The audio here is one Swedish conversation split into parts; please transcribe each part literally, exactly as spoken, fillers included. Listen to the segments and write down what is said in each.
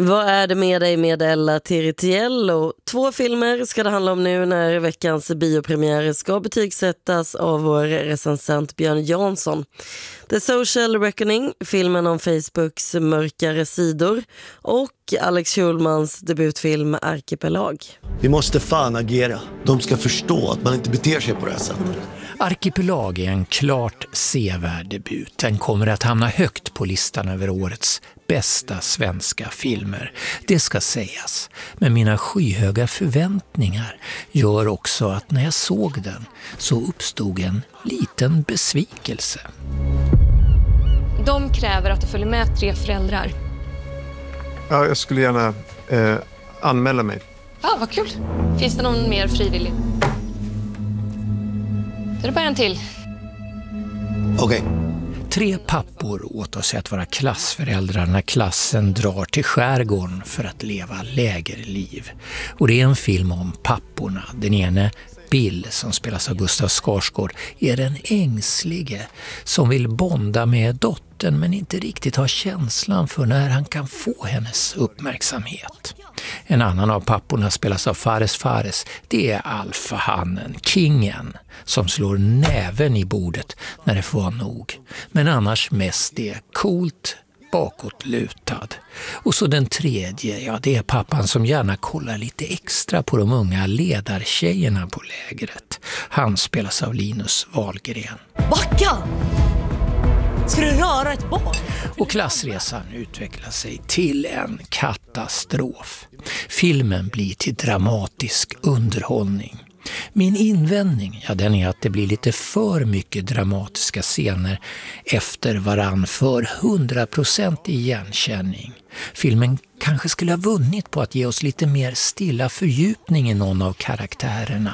Vad är det med dig med Ella Tiritiello? Två filmer ska det handla om nu när veckans biopremiär ska betygsättas av vår recensent Björn Jansson. The Social Reckoning, filmen om Facebooks mörkare sidor, och Alex Schulmans debutfilm Arkipelag. Vi måste fan agera. De ska förstå att man inte beter sig på det här sättet. Arkipelag är en klart sevärd debut. Den kommer att hamna högt på listan över årets bästa svenska filmer. Det ska sägas. Men mina skyhöga förväntningar gör också att när jag såg den så uppstod en liten besvikelse. De kräver att du följer med tre föräldrar. Ja, jag skulle gärna eh, anmäla mig. Ja, vad kul. Finns det någon mer frivillig? Är det bara en till? Okej. Okay. Tre pappor åtar sig att vara klassföräldrar när klassen drar till skärgården för att leva lägerliv. Och det är en film om papporna. Den ene, Bill, som spelas av Gustav Skarsgård, är den ängslige som vill bonda med dottern men inte riktigt har känslan för när han kan få hennes uppmärksamhet. En annan av papporna spelas av Fares Fares. Det är alfahannen, kingen, som slår näven i bordet när det får vara nog. Men annars mest det coolt, bakåtlutad. Och så den tredje, ja, det är pappan som gärna kollar lite extra på de unga ledartjejerna på lägret. Han spelas av Linus Wahlgren. Backa! Ska du röra ett barn? Och klassresan utvecklar sig till en katastrof. Filmen blir till dramatisk underhållning. Min invändning, ja, den är att det blir lite för mycket dramatiska scener efter varann för hundra procent igenkänning. Filmen kanske skulle ha vunnit på att ge oss lite mer stilla fördjupning i någon av karaktärerna.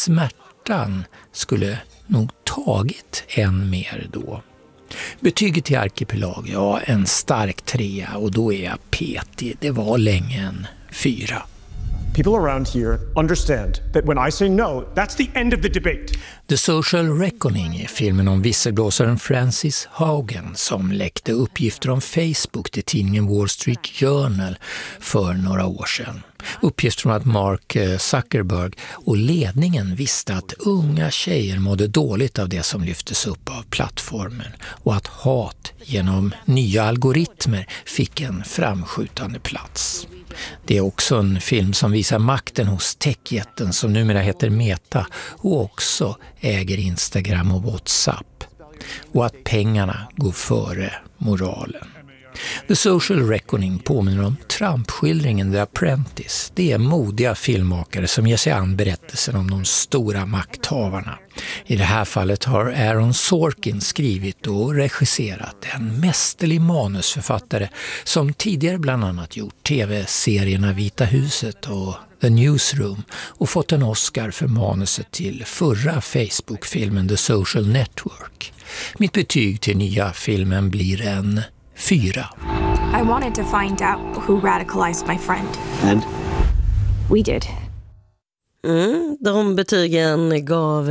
Smärtan skulle nog tagit än mer då. Betyget till Arkipelag, ja, en stark trea, och då är jag petig. Det var länge en fyra. People around here understand that when I say no, that's the end of the debate. The Social Reckoning är filmen om visselblåsaren Francis Haugen som läckte uppgifter om Facebook till tidningen Wall Street Journal för några år sedan. Uppgifter från att Mark Zuckerberg och ledningen visste att unga tjejer mådde dåligt av det som lyftes upp av plattformen och att hat genom nya algoritmer fick en framskjutande plats. Det är också en film som visar makten hos techjätten som numera heter Meta och också äger Instagram och WhatsApp. Och att pengarna går före moralen. The Social Reckoning påminner om Trump-skildringen The Apprentice. Det är modiga filmmakare som ger sig an berättelsen om de stora makthavarna. I det här fallet har Aaron Sorkin skrivit och regisserat, en mästerlig manusförfattare som tidigare bland annat gjort tv-serierna Vita huset och The Newsroom och fått en Oscar för manuset till förra Facebook-filmen The Social Network. Mitt betyg till nya filmen blir en fyra. I wanted to find out who radicalized my friend. And? We did. Mm, de betygen gav